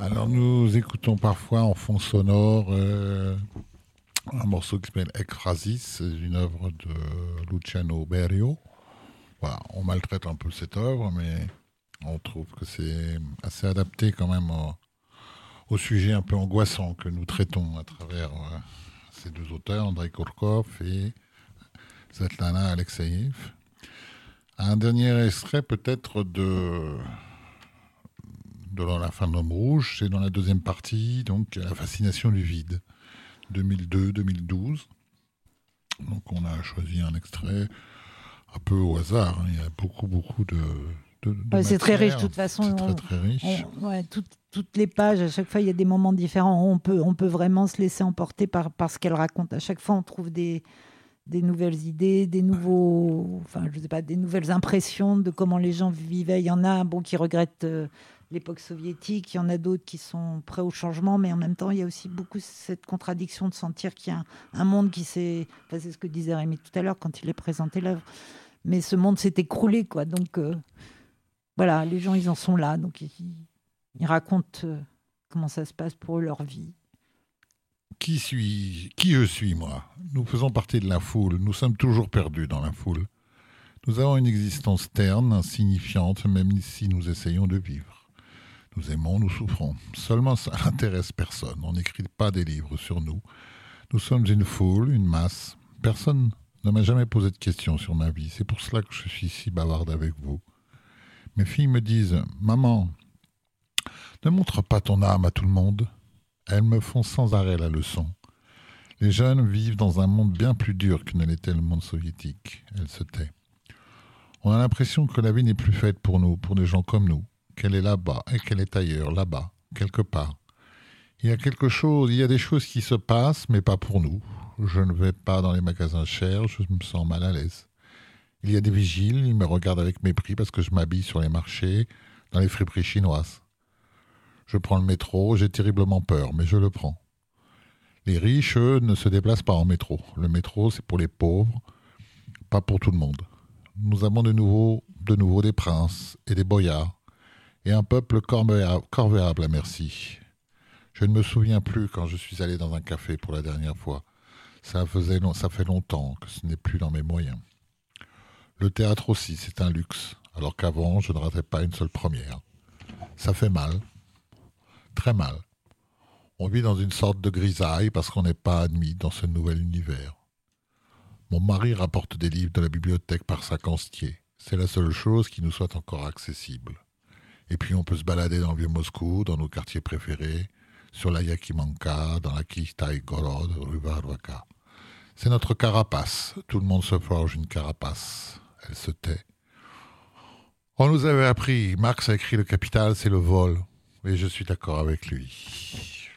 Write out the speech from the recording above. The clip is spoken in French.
Alors nous écoutons parfois en fond sonore un morceau qui s'appelle Ekphrasis, une œuvre de Luciano Berio. Voilà, on maltraite un peu cette œuvre, mais on trouve que c'est assez adapté quand même au sujet un peu angoissant que nous traitons à travers ces deux auteurs, Andrei Kurkov et Svetlana Alexeyev. Un dernier extrait peut-être de La fin de l'homme rouge, c'est dans la deuxième partie, donc La fascination du vide, 2002-2012. Donc on a choisi un extrait un peu au hasard, hein. Il y a beaucoup de Ouais, c'est très riche, de matière. toute façon. C'est très riche. Ouais, toutes les pages, à chaque fois, il y a des moments différents. On peut vraiment se laisser emporter par ce qu'elle raconte. À chaque fois, on trouve des nouvelles idées, je sais pas, des nouvelles impressions de comment les gens vivaient. Il y en a qui regrettent l'époque soviétique, il y en a d'autres qui sont prêts au changement, mais en même temps, il y a aussi beaucoup cette contradiction de sentir qu'il y a un monde qui s'est... Enfin, c'est ce que disait Rémi tout à l'heure quand il a présenté l'œuvre. Mais ce monde s'est écroulé, quoi. Donc, voilà, les gens, ils en sont là. Donc, ils racontent comment ça se passe pour eux, leur vie. Qui je suis, moi? Nous faisons partie de la foule. Nous sommes toujours perdus dans la foule. Nous avons une existence terne, insignifiante, même si nous essayons de vivre. Nous aimons, nous souffrons. Seulement ça n'intéresse personne. On n'écrit pas des livres sur nous. Nous sommes une foule, une masse. Personne ne m'a jamais posé de questions sur ma vie. C'est pour cela que je suis si bavarde avec vous. Mes filles me disent « Maman, ne montre pas ton âme à tout le monde ». Elles me font sans arrêt la leçon. Les jeunes vivent dans un monde bien plus dur que ne l'était le monde soviétique. Elle se tait. On a l'impression que la vie n'est plus faite pour nous, pour des gens comme nous, qu'elle est là-bas et qu'elle est ailleurs, là-bas, quelque part. Il y a des choses qui se passent, mais pas pour nous. Je ne vais pas dans les magasins chers, je me sens mal à l'aise. Il y a des vigiles, ils me regardent avec mépris parce que je m'habille sur les marchés, dans les friperies chinoises. Je prends le métro, j'ai terriblement peur, mais je le prends. Les riches, eux, ne se déplacent pas en métro. Le métro, c'est pour les pauvres, pas pour tout le monde. Nous avons de nouveau des princes et des boyards, et un peuple corvéable à merci. Je ne me souviens plus quand je suis allé dans un café pour la dernière fois. Ça fait longtemps que ce n'est plus dans mes moyens. Le théâtre aussi, c'est un luxe, alors qu'avant, je ne ratais pas une seule première. Ça fait mal, très mal. On vit dans une sorte de grisaille parce qu'on n'est pas admis dans ce nouvel univers. Mon mari rapporte des livres de la bibliothèque par sac entier. C'est la seule chose qui nous soit encore accessible. Et puis on peut se balader dans le vieux Moscou, dans nos quartiers préférés, sur la Yakimanka, dans la Kitaï-Gorod, rue Varvaka. C'est notre carapace. Tout le monde se forge une carapace. Elle se tait. On nous avait appris, Marx a écrit Le Capital, c'est le vol. Et je suis d'accord avec lui.